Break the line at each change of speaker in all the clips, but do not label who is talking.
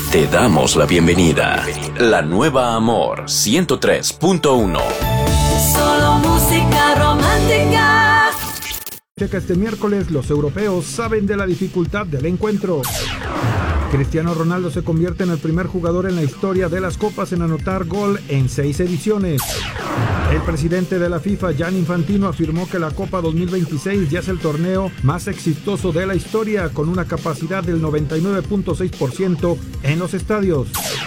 Te damos la bienvenida. La nueva Amor 103.1.
Solo música romántica.
Checa este miércoles, los europeos saben de la dificultad del encuentro. Cristiano Ronaldo se convierte en el primer jugador en la historia de las copas en anotar gol en 6 ediciones. El presidente de la FIFA, Gianni Infantino, afirmó que la Copa 2026 ya es el torneo más exitoso de la historia, con una capacidad del 99.6% en los estadios.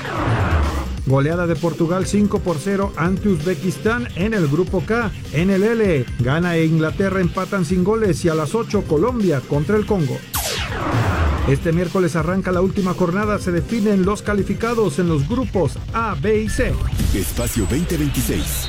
Goleada de Portugal 5-0 ante Uzbekistán en el Grupo K. En el L, Ghana e Inglaterra empatan sin goles y a las 8 Colombia contra el Congo. Este miércoles arranca la última jornada, se definen los calificados en los grupos A, B y C.
Espacio 2026.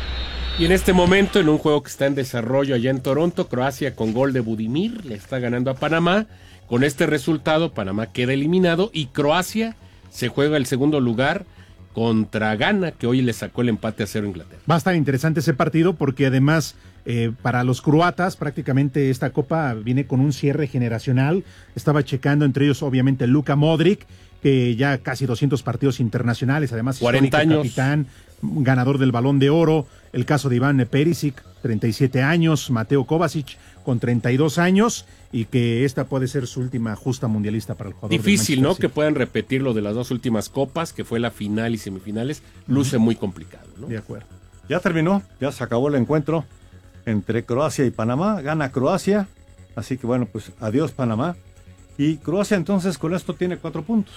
Y en este momento, en un juego que está en desarrollo allá en Toronto, Croacia con gol de Budimir le está ganando a Panamá. Con este resultado, Panamá queda eliminado y Croacia se juega el segundo lugar contra Ghana, que hoy le sacó el empate a 0 a Inglaterra.
Va a estar interesante ese partido porque además para los croatas prácticamente esta copa viene con un cierre generacional. Estaba checando entre ellos obviamente Luka Modric, que ya casi 200 partidos internacionales, además
40 años,
capitán, ganador del Balón de Oro. El caso de Iván Perisic, 37 años, Mateo Kovacic con 32 años, y que esta puede ser su última justa mundialista para el jugador.
Difícil, ¿no? Que puedan repetir lo de las dos últimas copas, que fue la final y semifinales. Luce muy complicado, ¿no?
De acuerdo.
Ya terminó, ya se acabó el encuentro entre Croacia y Panamá. Gana Croacia, así que bueno, pues adiós Panamá. Y Croacia entonces con esto tiene 4 puntos.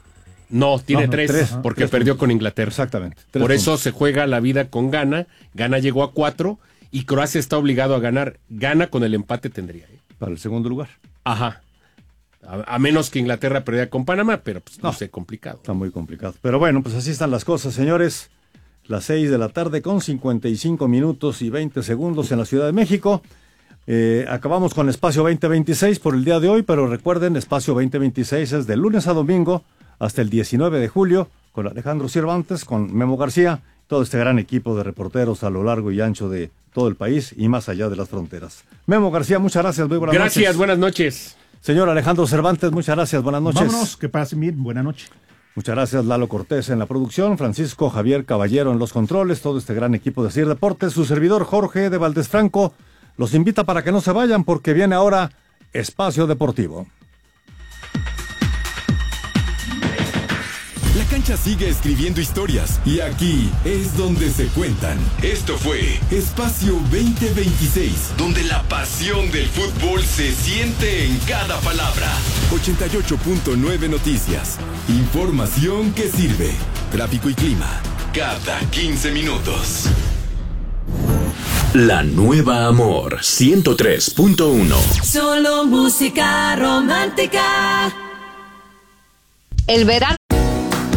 No, tiene 3, porque perdió con Inglaterra.
Exactamente.
Por eso se juega la vida con Ghana. Ghana llegó a 4 y Croacia está obligado a ganar. Ghana con el empate tendría.
Para el segundo lugar.
Ajá. A menos que Inglaterra perdiera con Panamá, pero pues no sé, complicado.
Está muy complicado. Pero bueno, pues así están las cosas, señores. Las 6 de la tarde con 55 minutos y 20 segundos en la Ciudad de México. Acabamos con Espacio 2026 por el día de hoy, pero recuerden, Espacio 2026 es de lunes a domingo hasta el 19 de julio, con Alejandro Cervantes, con Memo García, todo este gran equipo de reporteros a lo largo y ancho de todo el país y más allá de las fronteras. Memo García, muchas gracias, muy buenas noches.
Gracias, buenas noches.
Señor Alejandro Cervantes, muchas gracias, buenas noches.
Vámonos, que pasen bien, buenas noches.
Muchas gracias, Lalo Cortés en la producción, Francisco Javier Caballero en los controles, todo este gran equipo de CIR Deportes, su servidor Jorge de Valdés Franco, los invita para que no se vayan porque viene ahora Espacio Deportivo.
La cancha sigue escribiendo historias y aquí es donde se cuentan. Esto fue Espacio 2026, donde la pasión del fútbol se siente en cada palabra. 88.9 Noticias. Información que sirve. Tráfico y clima. Cada 15 minutos.
La nueva Amor 103.1.
Solo música romántica.
El verano